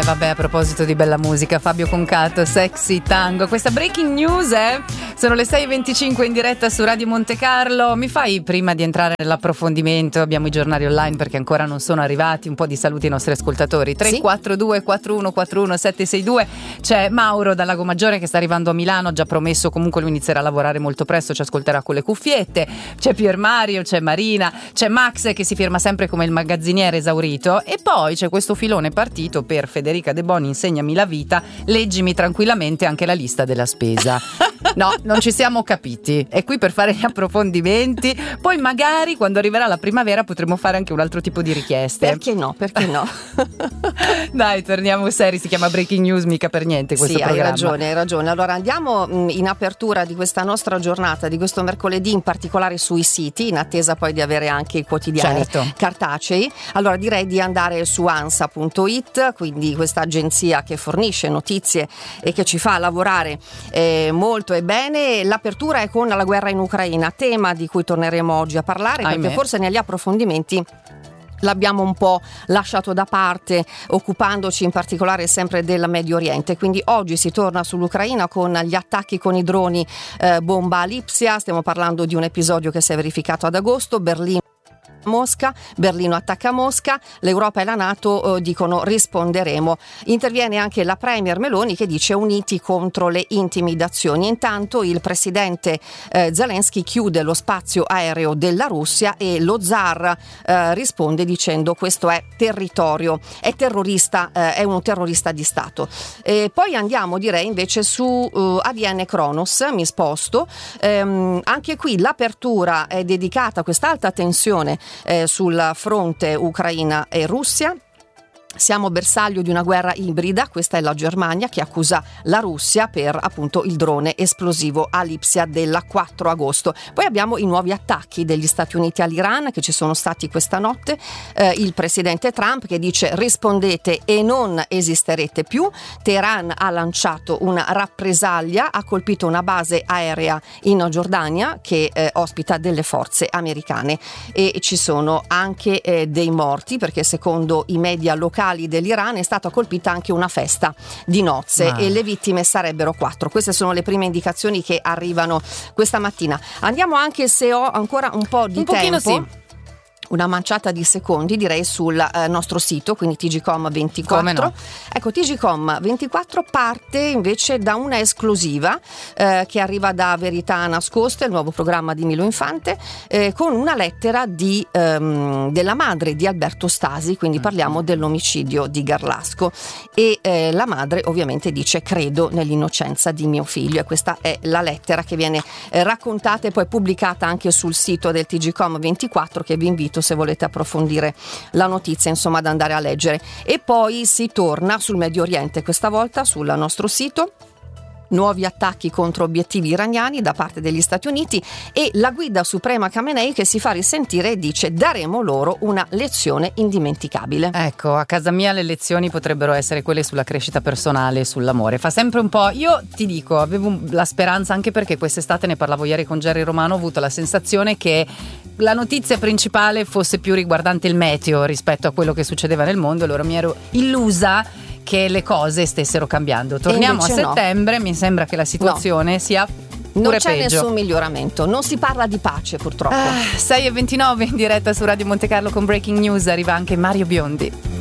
Vabbè, a proposito di bella musica, Fabio Concato, Sexy Tango. Questa breaking news, sono le 6:25 in diretta su Radio Monte Carlo. Mi fai, prima di entrare nell'approfondimento, abbiamo i giornali online perché ancora non sono arrivati, un po' di saluti ai nostri ascoltatori. 342 4141 762. C'è Mauro da Lago Maggiore che sta arrivando a Milano, ha già promesso, comunque lui inizierà a lavorare molto presto, ci ascolterà con le cuffiette. C'è Pier Mario, c'è Marina, c'è Max che si firma sempre come il magazziniere esaurito, e poi c'è questo filone partito per Federica De Boni, insegnami la vita, leggimi tranquillamente anche la lista della spesa. No, non ci siamo capiti, è qui per fare gli approfondimenti, poi magari quando arriverà la primavera potremo fare anche un altro tipo di richieste. Perché no? Dai, torniamo seri, si chiama Breaking News mica per niente questo programma. Sì, hai ragione. Allora andiamo in apertura di questa nostra giornata, di questo mercoledì, in particolare sui siti, in attesa poi di avere anche i quotidiani cartacei. Allora direi di andare su ansa.it, quindi questa agenzia che fornisce notizie e che ci fa lavorare molto e bene. L'apertura è con la guerra in Ucraina, tema di cui torneremo oggi a parlare, perché forse negli approfondimenti l'abbiamo un po' lasciato da parte, occupandoci in particolare sempre del Medio Oriente. Quindi oggi si torna sull'Ucraina con gli attacchi con i droni bomba a Lipsia. Stiamo parlando di un episodio che si è verificato ad agosto. Berlino attacca Mosca, l'Europa e la NATO dicono risponderemo. Interviene anche la Premier Meloni che dice uniti contro le intimidazioni. Intanto il presidente Zelensky chiude lo spazio aereo della Russia e lo zar risponde dicendo questo è territorio, è terrorista, è un terrorista di Stato. Poi andiamo direi invece su ADN Kronos, mi sposto. Anche qui l'apertura è dedicata a questa alta tensione sul fronte Ucraina e Russia. Siamo bersaglio di una guerra ibrida, questa è la Germania che accusa la Russia per appunto il drone esplosivo a Lipsia del 4 agosto. Poi abbiamo i nuovi attacchi degli Stati Uniti all'Iran che ci sono stati questa notte, il presidente Trump che dice rispondete e non esisterete più. Teheran ha lanciato una rappresaglia, ha colpito una base aerea in Giordania che ospita delle forze americane, e ci sono anche dei morti perché secondo i media locali dell'Iran è stata colpita anche una festa di nozze e le vittime sarebbero 4. Queste sono le prime indicazioni che arrivano questa mattina. Andiamo anche, se ho ancora un po' di tempo, sì, una manciata di secondi direi sul nostro sito, quindi TGcom24. Come no? Ecco, TGcom24 parte invece da una esclusiva che arriva da Verità Nascoste, il nuovo programma di Milo Infante, con una lettera della madre di Alberto Stasi, quindi parliamo dell'omicidio di Garlasco, e la madre ovviamente dice credo nell'innocenza di mio figlio, e questa è la lettera che viene raccontata e poi pubblicata anche sul sito del TGcom24, che vi invito, se volete approfondire la notizia, insomma, ad andare a leggere. E poi si torna sul Medio Oriente, questa volta sul nostro sito. Nuovi attacchi contro obiettivi iraniani da parte degli Stati Uniti e la guida suprema Khamenei che si fa risentire e dice daremo loro una lezione indimenticabile. Ecco, a casa mia le lezioni potrebbero essere quelle sulla crescita personale e sull'amore. Fa sempre un po', io ti dico, avevo la speranza, anche perché quest'estate ne parlavo ieri con Jerry Romano, ho avuto la sensazione che la notizia principale fosse più riguardante il meteo rispetto a quello che succedeva nel mondo, allora mi ero illusa che le cose stessero cambiando. Torniamo a settembre, mi sembra che la situazione sia non c'è peggio. Nessun miglioramento, non si parla di pace purtroppo. 6:29 in diretta su Radio Monte Carlo con Breaking News, arriva anche Mario Biondi.